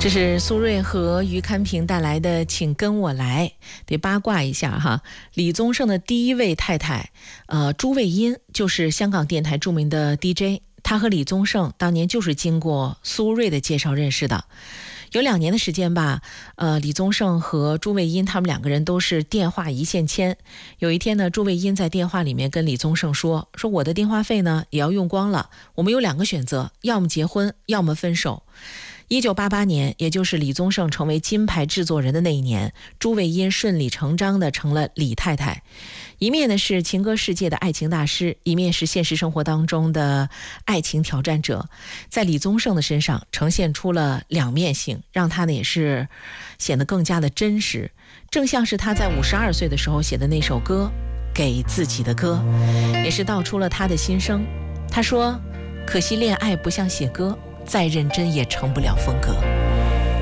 这是苏芮和于堪平带来的请跟我来。得八卦一下哈，李宗盛的第一位太太朱卫茵就是香港电台著名的 DJ， 她和李宗盛当年就是经过苏芮的介绍认识的。有2年的时间吧，李宗盛和朱卫茵他们2个人都是电话一线牵。有一天呢，朱卫茵在电话里面跟李宗盛说我的电话费呢也要用光了，我们有2个选择，要么结婚，要么分手。1988年，也就是李宗盛成为金牌制作人的那一年，朱卫茵顺理成章地成了李太太。一面呢是情歌世界的爱情大师，一面是现实生活当中的爱情挑战者，在李宗盛的身上呈现出了两面性，让他呢也是显得更加的真实。正像是他在52岁的时候写的那首歌《给自己的歌》，也是道出了他的心声。他说：可惜恋爱不像写歌，再认真也成不了风格。